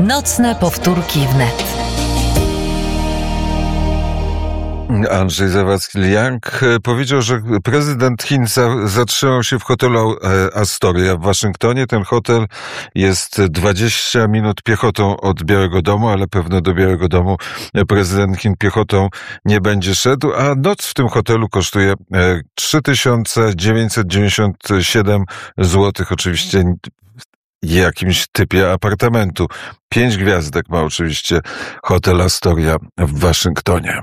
Nocne powtórki wnet. Andrzej Zawadzki-Liang powiedział, że prezydent Chin zatrzymał się w hotelu Astoria w Waszyngtonie. Ten hotel jest 20 minut piechotą od Białego Domu, ale pewno do Białego Domu prezydent Chin piechotą nie będzie szedł, a noc w tym hotelu kosztuje 3997 zł. Oczywiście jakimś typie apartamentu. 5 gwiazdek ma oczywiście hotel Astoria w Waszyngtonie.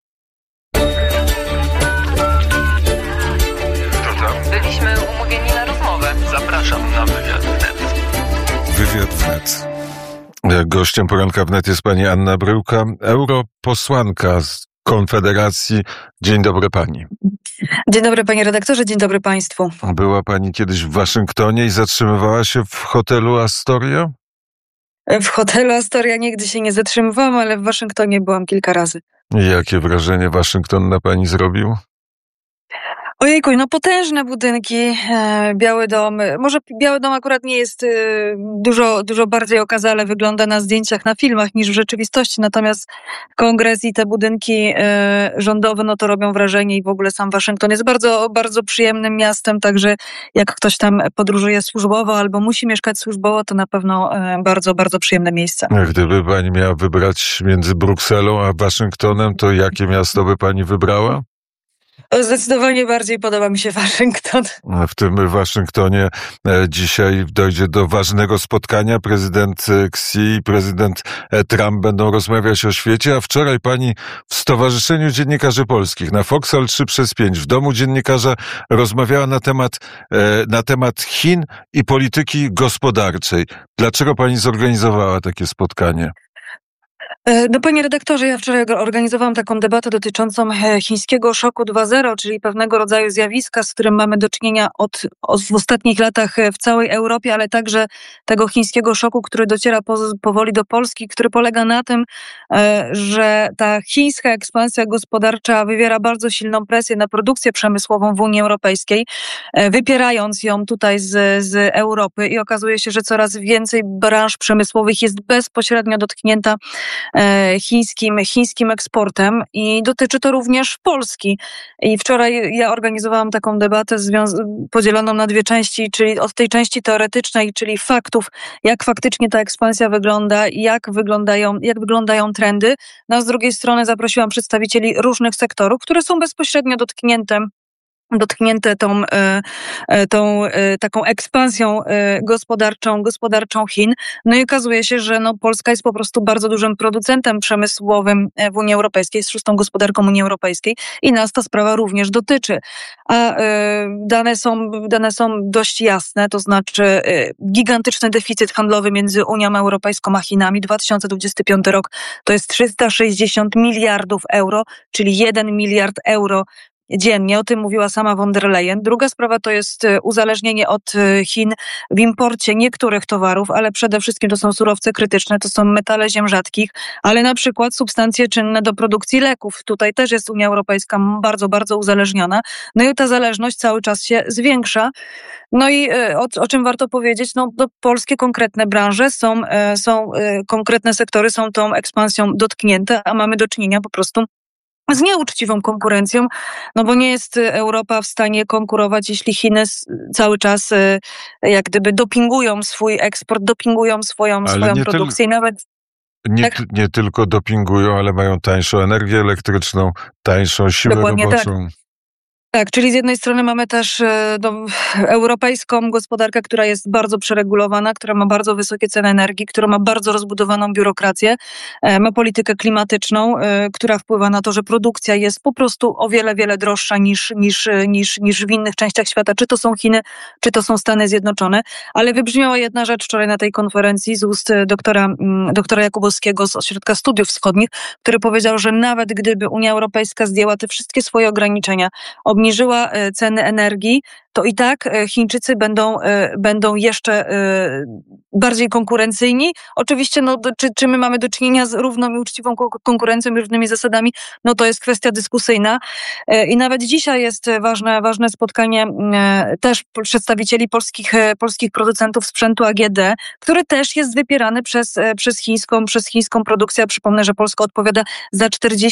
Byliśmy umówieni na rozmowę. Zapraszam na wywiad wnet. Wywiad wnet. Gościem poranka wnet jest pani Anna Bryłka, europosłanka z Konfederacji. Dzień dobry pani. Dzień dobry panie redaktorze, dzień dobry państwu. Była pani kiedyś w Waszyngtonie i zatrzymywała się w hotelu Astoria? W hotelu Astoria nigdy się nie zatrzymywałam, ale w Waszyngtonie byłam kilka razy. I jakie wrażenie Waszyngton na pani zrobił? Ojejku, no potężne budynki, Biały Dom. Może Biały Dom akurat nie jest dużo bardziej okazale wygląda na zdjęciach, na filmach niż w rzeczywistości, natomiast kongres i te budynki rządowe, no to robią wrażenie i w ogóle sam Waszyngton jest bardzo, bardzo przyjemnym miastem, także jak ktoś tam podróżuje służbowo albo musi mieszkać służbowo, to na pewno bardzo, bardzo przyjemne miejsce. Gdyby pani miała wybrać między Brukselą a Waszyngtonem, to jakie miasto by pani wybrała? Zdecydowanie bardziej podoba mi się Waszyngton. W tym Waszyngtonie dzisiaj dojdzie do ważnego spotkania. Prezydent Xi i prezydent Trump będą rozmawiać o świecie, a wczoraj pani w Stowarzyszeniu Dziennikarzy Polskich na Foxal 3/5 w Domu Dziennikarza rozmawiała na temat Chin i polityki gospodarczej. Dlaczego pani zorganizowała takie spotkanie? No panie redaktorze, ja wczoraj organizowałam taką debatę dotyczącą chińskiego szoku 2.0, czyli pewnego rodzaju zjawiska, z którym mamy do czynienia w ostatnich latach w całej Europie, ale także tego chińskiego szoku, który dociera powoli do Polski, który polega na tym, że ta chińska ekspansja gospodarcza wywiera bardzo silną presję na produkcję przemysłową w Unii Europejskiej, wypierając ją tutaj z Europy i okazuje się, że coraz więcej branż przemysłowych jest bezpośrednio dotknięta chińskim eksportem i dotyczy to również Polski. I wczoraj ja organizowałam taką debatę podzieloną na dwie części, czyli od tej części teoretycznej, czyli faktów, jak faktycznie ta ekspansja wygląda, jak wyglądają trendy. No a z drugiej strony zaprosiłam przedstawicieli różnych sektorów, które są bezpośrednio dotknięte tą taką ekspansją gospodarczą Chin. No i okazuje się, że Polska jest po prostu bardzo dużym producentem przemysłowym w Unii Europejskiej, jest szóstą gospodarką Unii Europejskiej i nas ta sprawa również dotyczy. A dane są dość jasne, to znaczy gigantyczny deficyt handlowy między Unią Europejską a Chinami. 2025 rok to jest 360 miliardów euro, czyli 1 miliard euro dziennie. O tym mówiła sama von der Leyen. Druga sprawa to jest uzależnienie od Chin w imporcie niektórych towarów, ale przede wszystkim to są surowce krytyczne, to są metale ziem rzadkich, ale na przykład substancje czynne do produkcji leków. Tutaj też jest Unia Europejska bardzo, bardzo uzależniona. No i ta zależność cały czas się zwiększa. No i o czym warto powiedzieć? Polskie konkretne branże są konkretne sektory są tą ekspansją dotknięte, a mamy do czynienia po prostu z nieuczciwą konkurencją, bo nie jest Europa w stanie konkurować, jeśli Chiny cały czas jak gdyby dopingują swój eksport, dopingują swoją produkcję. Nie tylko dopingują, ale mają tańszą energię elektryczną, tańszą siłę roboczą. Tak. Tak, czyli z jednej strony mamy też europejską gospodarkę, która jest bardzo przeregulowana, która ma bardzo wysokie ceny energii, która ma bardzo rozbudowaną biurokrację, ma politykę klimatyczną, która wpływa na to, że produkcja jest po prostu o wiele, wiele droższa niż w innych częściach świata, czy to są Chiny, czy to są Stany Zjednoczone. Ale wybrzmiała jedna rzecz wczoraj na tej konferencji z ust doktora Jakubowskiego z Ośrodka Studiów Wschodnich, który powiedział, że nawet gdyby Unia Europejska zdjęła te wszystkie swoje ograniczenia, obniżyła ceny energii, to i tak Chińczycy będą jeszcze bardziej konkurencyjni. Oczywiście, czy my mamy do czynienia z równą i uczciwą konkurencją i równymi zasadami, no to jest kwestia dyskusyjna. I nawet dzisiaj jest ważne spotkanie też przedstawicieli polskich producentów sprzętu AGD, który też jest wypierany przez chińską produkcję. Przypomnę, że Polska odpowiada za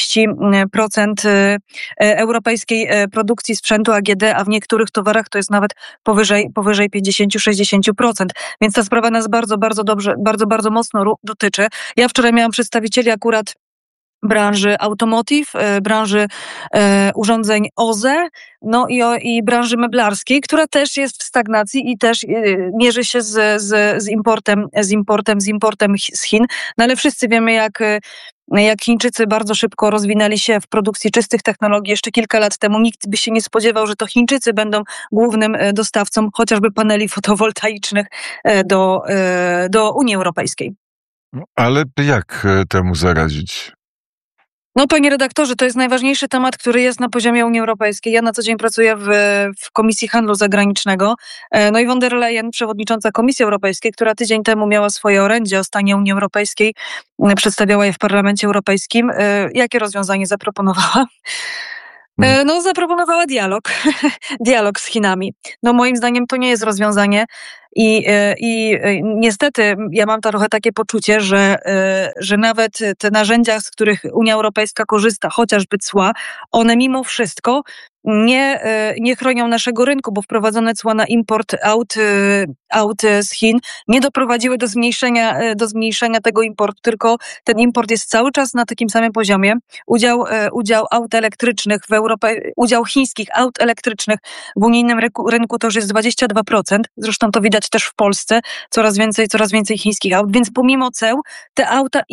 40% europejskiej produkcji sprzętu AGD, a w niektórych towarach to jest nawet powyżej 50-60%. Więc ta sprawa nas bardzo mocno dotyczy. Ja wczoraj miałam przedstawicieli akurat branży automotive, branży urządzeń OZE, no i branży meblarskiej, która też jest w stagnacji i też mierzy się z importem z Chin. No ale wszyscy wiemy, jak Chińczycy bardzo szybko rozwinęli się w produkcji czystych technologii. Jeszcze kilka lat temu nikt by się nie spodziewał, że to Chińczycy będą głównym dostawcą chociażby paneli fotowoltaicznych do Unii Europejskiej. Ale jak temu zaradzić? No, panie redaktorze, to jest najważniejszy temat, który jest na poziomie Unii Europejskiej. Ja na co dzień pracuję w Komisji Handlu Zagranicznego. No i von der Leyen, przewodnicząca Komisji Europejskiej, która tydzień temu miała swoje orędzie o stanie Unii Europejskiej, przedstawiała je w Parlamencie Europejskim. Jakie rozwiązanie zaproponowała? No, zaproponowała dialog z Chinami. No, moim zdaniem to nie jest rozwiązanie i niestety ja mam trochę takie poczucie, że nawet te narzędzia, z których Unia Europejska korzysta, chociażby cła, one mimo wszystko nie chronią naszego rynku, bo wprowadzone cła na import aut z Chin nie doprowadziły do zmniejszenia tego importu, tylko ten import jest cały czas na takim samym poziomie. Udział aut elektrycznych w udział chińskich aut elektrycznych w unijnym rynku to już jest 22%. Zresztą to widać też w Polsce. Coraz więcej chińskich aut, więc pomimo ceł te auta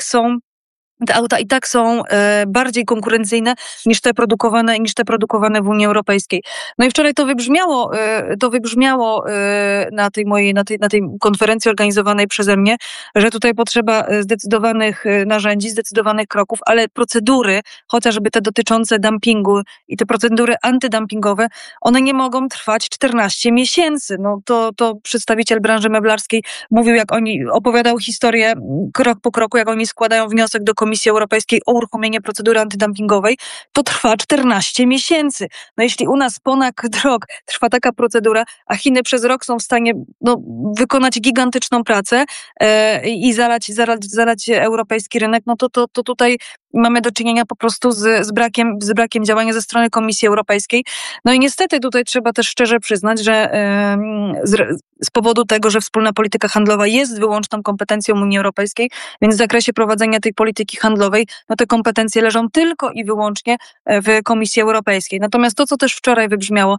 i tak są bardziej konkurencyjne niż te produkowane w Unii Europejskiej. No i wczoraj to wybrzmiało na tej konferencji organizowanej przeze mnie, że tutaj potrzeba zdecydowanych narzędzi, zdecydowanych kroków, ale procedury, chociażby te dotyczące dumpingu i te procedury antydumpingowe, one nie mogą trwać 14 miesięcy. No to przedstawiciel branży meblarskiej mówił, opowiadał historię krok po kroku, jak oni składają wniosek do Komisji Europejskiej o uruchomienie procedury antydumpingowej, to trwa 14 miesięcy. No jeśli u nas ponad rok trwa taka procedura, a Chiny przez rok są w stanie wykonać gigantyczną pracę i zalać europejski rynek, no to tutaj mamy do czynienia po prostu z brakiem działania ze strony Komisji Europejskiej. No i niestety tutaj trzeba też szczerze przyznać, że z powodu tego, że wspólna polityka handlowa jest wyłączną kompetencją Unii Europejskiej, więc w zakresie prowadzenia tej polityki handlowej, no te kompetencje leżą tylko i wyłącznie w Komisji Europejskiej. Natomiast to, co też wczoraj wybrzmiało,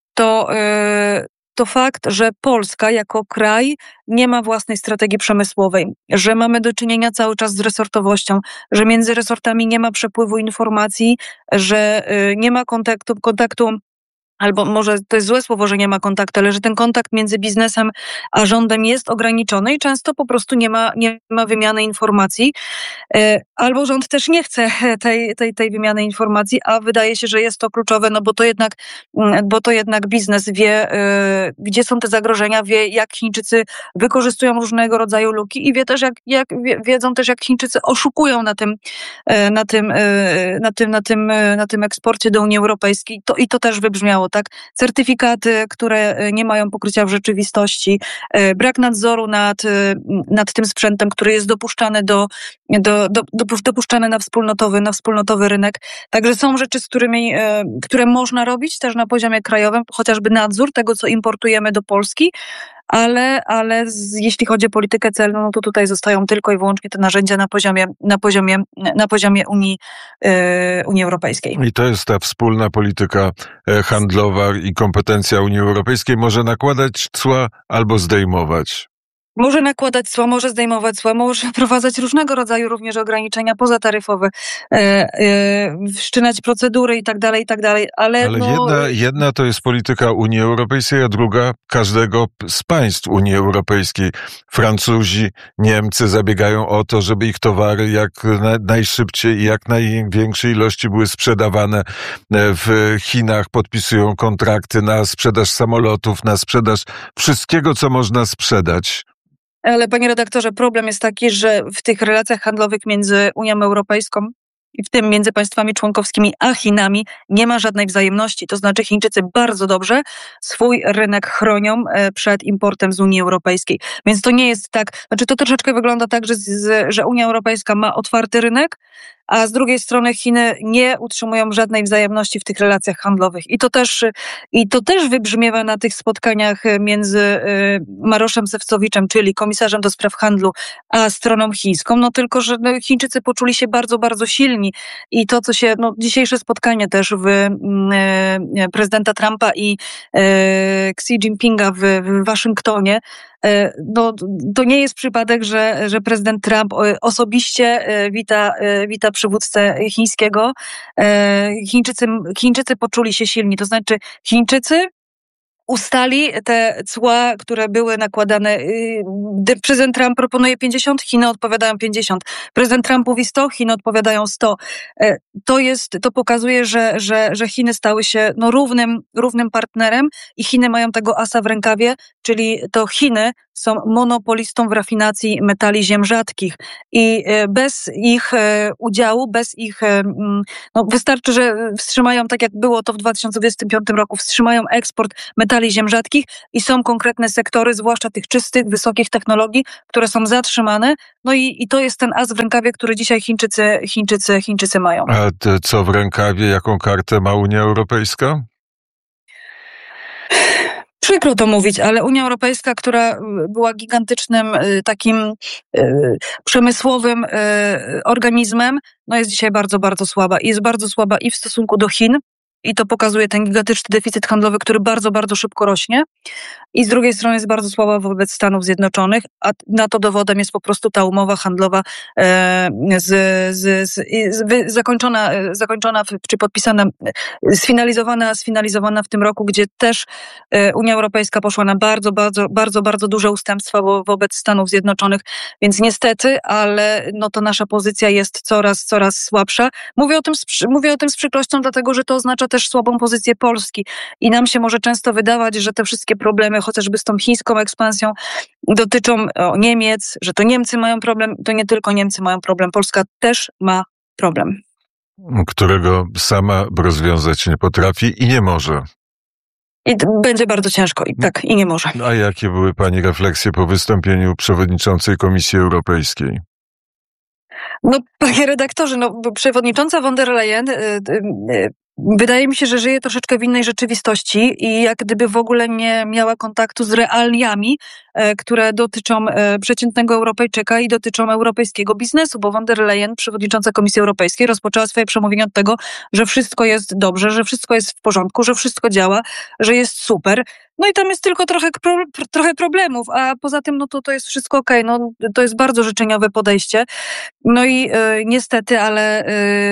to fakt, że Polska jako kraj nie ma własnej strategii przemysłowej, że mamy do czynienia cały czas z resortowością, że między resortami nie ma przepływu informacji, że nie ma kontaktu, albo może to jest złe słowo, że nie ma kontaktu, ale że ten kontakt między biznesem a rządem jest ograniczony i często po prostu nie ma wymiany informacji. Albo rząd też nie chce tej wymiany informacji, a wydaje się, że jest to kluczowe, no bo to jednak biznes wie, gdzie są te zagrożenia, wie, jak Chińczycy wykorzystują różnego rodzaju luki i wiedzą też, jak Chińczycy oszukują na tym eksporcie do Unii Europejskiej. I to też wybrzmiało, tak? Certyfikaty, które nie mają pokrycia w rzeczywistości, brak nadzoru nad tym sprzętem, który jest dopuszczany na wspólnotowy rynek. Także są rzeczy, które można robić też na poziomie krajowym, chociażby nadzór tego, co importujemy do Polski, ale jeśli chodzi o politykę celną, no to tutaj zostają tylko i wyłącznie te narzędzia na poziomie Unii Europejskiej. I to jest ta wspólna polityka handlowa i kompetencja Unii Europejskiej może nakładać cła albo zdejmować. Może nakładać cła, może zdejmować cła, może wprowadzać różnego rodzaju również ograniczenia pozataryfowe, wszczynać procedury i tak dalej, ale jedna to jest polityka Unii Europejskiej, a druga każdego z państw Unii Europejskiej. Francuzi, Niemcy zabiegają o to, żeby ich towary jak najszybciej i jak największej ilości były sprzedawane w Chinach, podpisują kontrakty na sprzedaż samolotów, na sprzedaż wszystkiego, co można sprzedać. Ale panie redaktorze, problem jest taki, że w tych relacjach handlowych między Unią Europejską i w tym między państwami członkowskimi a Chinami nie ma żadnej wzajemności. To znaczy Chińczycy bardzo dobrze swój rynek chronią przed importem z Unii Europejskiej. Więc to nie jest tak, znaczy to troszeczkę wygląda tak, że Unia Europejska ma otwarty rynek, a z drugiej strony Chiny nie utrzymują żadnej wzajemności w tych relacjach handlowych. I to też wybrzmiewa na tych spotkaniach między Maroszem Sefcowiczem, czyli komisarzem do spraw handlu, a stroną chińską. No tylko, że Chińczycy poczuli się bardzo, bardzo silni. I to, co się, dzisiejsze spotkanie też prezydenta Trumpa i Xi Jinpinga w Waszyngtonie, to nie jest przypadek, że prezydent Trump osobiście wita przywódcę chińskiego. Chińczycy poczuli się silni, to znaczy Chińczycy ustali te cła, które były nakładane. Prezydent Trump proponuje 50, Chiny odpowiadają 50. Prezydent Trump mówi 100, Chiny odpowiadają 100. To pokazuje, że Chiny stały się równym partnerem i Chiny mają tego asa w rękawie, czyli to Chiny są monopolistą w rafinacji metali ziem rzadkich i bez ich udziału, wystarczy, że wstrzymają, tak jak było to w 2025 roku, wstrzymają eksport metali ziem rzadkich i są konkretne sektory, zwłaszcza tych czystych, wysokich technologii, które są zatrzymane. No i to jest ten as w rękawie, który dzisiaj Chińczycy mają. A co w rękawie, jaką kartę ma Unia Europejska? Przykro to mówić, ale Unia Europejska, która była gigantycznym takim przemysłowym organizmem, jest dzisiaj bardzo, bardzo słaba. I jest bardzo słaba i w stosunku do Chin, i to pokazuje ten gigantyczny deficyt handlowy, który bardzo, bardzo szybko rośnie. I z drugiej strony jest bardzo słaba wobec Stanów Zjednoczonych, a na to dowodem jest po prostu ta umowa handlowa zakończona czy podpisana, sfinalizowana w tym roku, gdzie też Unia Europejska poszła na bardzo, bardzo, bardzo, bardzo duże ustępstwa wobec Stanów Zjednoczonych, więc niestety, ale to nasza pozycja jest coraz słabsza. Mówię o tym z przykrością, dlatego że to oznacza też słabą pozycję Polski i nam się może często wydawać, że te wszystkie problemy, chociażby z tą chińską ekspansją, dotyczą Niemiec, że to Niemcy mają problem. To nie tylko Niemcy mają problem, Polska też ma problem. Którego sama rozwiązać nie potrafi i nie może. I będzie bardzo ciężko i nie może. A jakie były pani refleksje po wystąpieniu przewodniczącej Komisji Europejskiej? Panie redaktorze, przewodnicząca von der Leyen wydaje mi się, że żyje troszeczkę w innej rzeczywistości i jak gdyby w ogóle nie miała kontaktu z realiami, które dotyczą przeciętnego Europejczyka i dotyczą europejskiego biznesu, bo von der Leyen, przewodnicząca Komisji Europejskiej, rozpoczęła swoje przemówienie od tego, że wszystko jest dobrze, że wszystko jest w porządku, że wszystko działa, że jest super. I tam jest tylko trochę problemów, a poza tym to jest wszystko okej. To jest bardzo życzeniowe podejście. I niestety, ale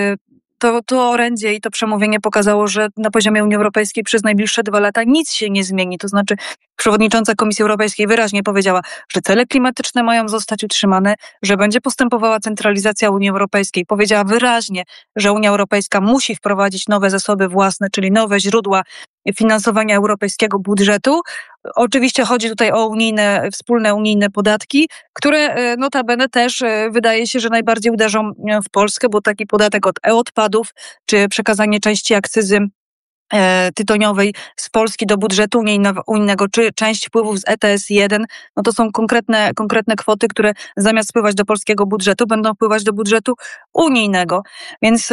to orędzie i to przemówienie pokazało, że na poziomie Unii Europejskiej przez najbliższe 2 lata nic się nie zmieni. To znaczy przewodnicząca Komisji Europejskiej wyraźnie powiedziała, że cele klimatyczne mają zostać utrzymane, że będzie postępowała centralizacja Unii Europejskiej. Powiedziała wyraźnie, że Unia Europejska musi wprowadzić nowe zasoby własne, czyli nowe źródła finansowania europejskiego budżetu. Oczywiście chodzi tutaj o wspólne unijne podatki, które notabene też wydaje się, że najbardziej uderzą w Polskę, bo taki podatek od e-odpadów, czy przekazanie części akcyzy tytoniowej z Polski do budżetu unijnego, czy część wpływów z ETS-1, to są konkretne kwoty, które zamiast wpływać do polskiego budżetu, będą wpływać do budżetu unijnego. Więc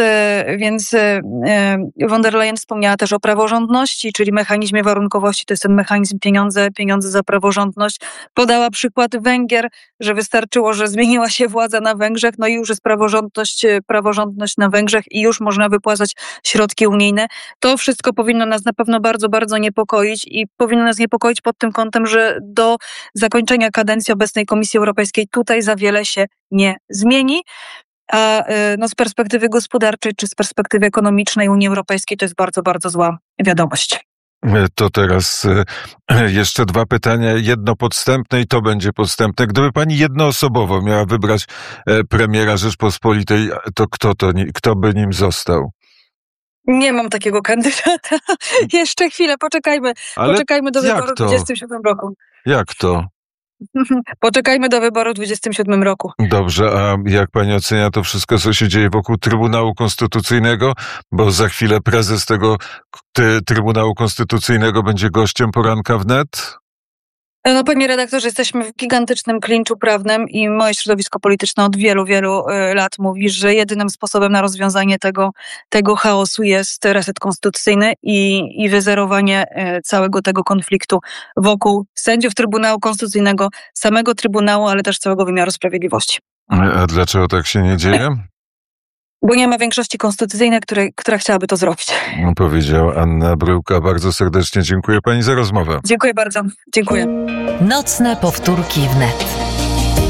von der Leyen wspomniała też o praworządności, czyli mechanizmie warunkowości, to jest ten mechanizm pieniądze za praworządność. Podała przykład Węgier, że wystarczyło, że zmieniła się władza na Węgrzech, i już jest praworządność na Węgrzech i już można wypłacać środki unijne. To wszystko środowisko powinno nas na pewno bardzo, bardzo niepokoić i powinno nas niepokoić pod tym kątem, że do zakończenia kadencji obecnej Komisji Europejskiej tutaj za wiele się nie zmieni. A z perspektywy gospodarczej czy z perspektywy ekonomicznej Unii Europejskiej to jest bardzo, bardzo zła wiadomość. To teraz jeszcze dwa pytania. Jedno podstępne i to będzie podstępne. Gdyby pani jednoosobowo miała wybrać premiera Rzeczpospolitej, to kto by nim został? Nie mam takiego kandydata. Jeszcze chwilę, poczekajmy. Poczekajmy do wyboru w 2027 roku. Jak to? Poczekajmy do wyboru w 2027 roku. Dobrze, a jak pani ocenia to wszystko, co się dzieje wokół Trybunału Konstytucyjnego? Bo za chwilę prezes tego Trybunału Konstytucyjnego będzie gościem poranka wnet? No, panie redaktorze, jesteśmy w gigantycznym klinczu prawnym i moje środowisko polityczne od wielu, wielu lat mówi, że jedynym sposobem na rozwiązanie tego chaosu jest reset konstytucyjny i wyzerowanie całego tego konfliktu wokół sędziów Trybunału Konstytucyjnego, samego Trybunału, ale też całego wymiaru sprawiedliwości. A dlaczego tak się nie dzieje? Bo nie ma większości konstytucyjnej, która chciałaby to zrobić. Powiedziała Anna Bryłka. Bardzo serdecznie dziękuję pani za rozmowę. Dziękuję bardzo. Dziękuję. Nocne powtórki wnet.